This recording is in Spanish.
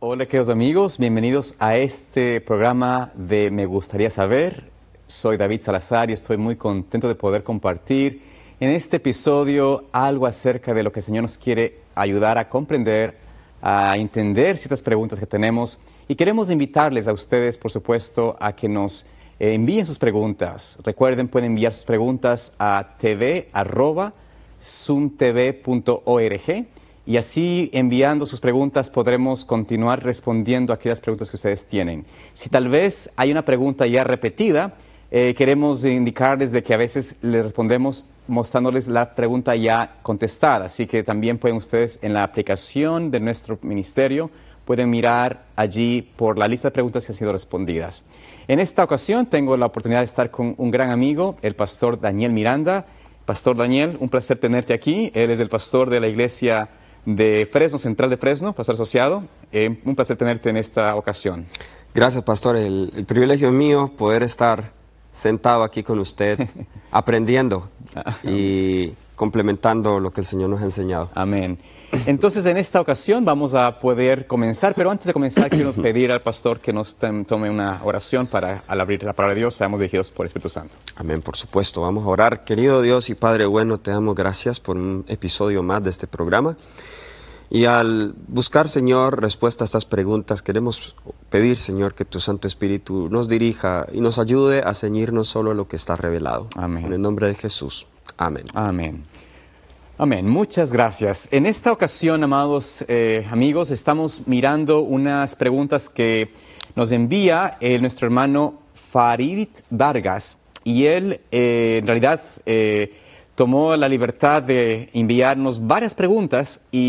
Hola queridos amigos, bienvenidos a este programa de Me Gustaría Saber. Soy David Salazar y estoy muy contento de poder compartir en este episodio algo acerca de lo que el Señor nos quiere ayudar a comprender, a entender ciertas preguntas que tenemos. Y queremos invitarles a ustedes, por supuesto, a que nos envíen sus preguntas. Recuerden, pueden enviar sus preguntas a tv@suntv.org. Y así, enviando sus preguntas, podremos continuar respondiendo a aquellas preguntas que ustedes tienen. Si tal vez hay una pregunta ya repetida, queremos indicarles de que a veces les respondemos mostrándoles la pregunta ya contestada. Así que también pueden ustedes, en la aplicación de nuestro ministerio, pueden mirar allí por la lista de preguntas que han sido respondidas. En esta ocasión tengo la oportunidad de estar con un gran amigo, el pastor Daniel Miranda. Pastor Daniel, un placer tenerte aquí. Él es el pastor de la iglesia de Fresno, Central de Fresno, pastor asociado. Un placer tenerte en esta ocasión. Gracias, pastor. El privilegio es mío poder estar sentado aquí con usted, aprendiendo y complementando lo que el Señor nos ha enseñado. Amén. Entonces, en esta ocasión vamos a poder comenzar, pero antes de comenzar quiero pedir al pastor que nos tome una oración para, al abrir la palabra de Dios, seamos dirigidos por el Espíritu Santo. Amén, por supuesto. Vamos a orar. Querido Dios y Padre bueno, te damos gracias por un episodio más de este programa. Y al buscar, Señor, respuesta a estas preguntas, queremos pedir, Señor, que tu Santo Espíritu nos dirija y nos ayude a ceñirnos solo a lo que está revelado. Amén. En el nombre de Jesús. Amén. Amén. Amén. Muchas gracias. En esta ocasión, amados amigos, estamos mirando unas preguntas que nos envía nuestro hermano Farid Vargas. Y él, en realidad, tomó la libertad de enviarnos varias preguntas y